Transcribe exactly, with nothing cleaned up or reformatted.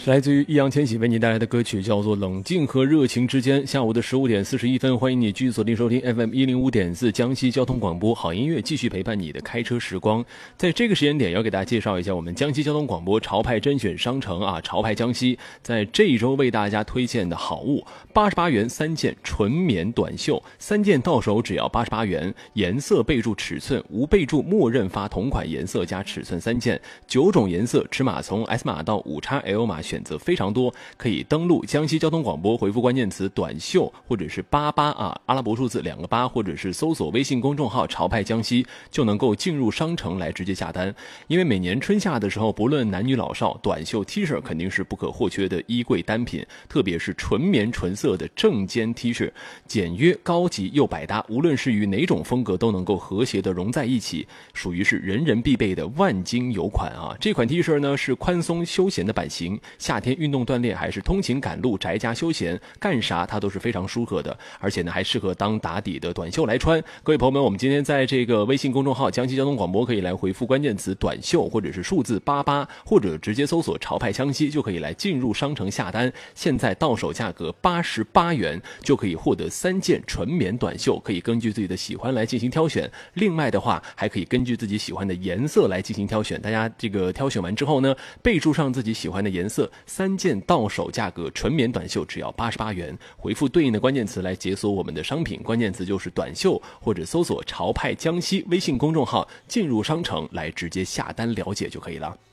是来自于易烊千玺为你带来的歌曲，叫做《冷静和热情之间》。下午的十五点四十一分，欢迎你继续锁定收听 F M 一零五点四江西交通广播，好音乐继续陪伴你的开车时光。在这个时间点，要给大家介绍一下我们江西交通广播潮派甄选商城啊，潮派江西在这一周为大家推荐的好物，八十八元三件纯棉短袖，三件到手只要八十八元，颜色备注尺寸无备注，默认发同款颜色加尺寸三件，九种颜色，尺码从 S 码到 五 X L 码。选择非常多，可以登录江西交通广播，回复关键词短袖或者是八八啊，阿拉伯数字两个八，或者是搜索微信公众号潮派江西，就能够进入商城来直接下单。因为每年春夏的时候，不论男女老少，短袖 T 恤肯定是不可或缺的衣柜单品，特别是纯棉纯色的正肩 T 恤，简约高级又百搭，无论是与哪种风格都能够和谐的融在一起，属于是人人必备的万金油款啊。这款 T 恤呢是宽松休闲的版型，夏天运动锻炼还是通勤赶路宅家休闲，干啥它都是非常舒服的，而且呢还适合当打底的短袖来穿。各位朋友们，我们今天在这个微信公众号江西交通广播可以来回复关键词短袖或者是数字八八，或者直接搜索潮派江西就可以来进入商城下单。现在到手价格八十八元就可以获得三件纯棉短袖，可以根据自己的喜欢来进行挑选。另外的话还可以根据自己喜欢的颜色来进行挑选，大家这个挑选完之后呢，备注上自己喜欢的颜色，三件到手价格纯棉短袖只要八十八元，回复对应的关键词来解锁我们的商品，关键词就是短袖，或者搜索潮派江西微信公众号进入商城来直接下单了解就可以了。